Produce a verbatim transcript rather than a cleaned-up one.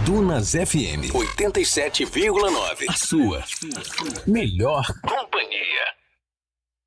Dunas F M oitenta e sete vírgula nove. A sua melhor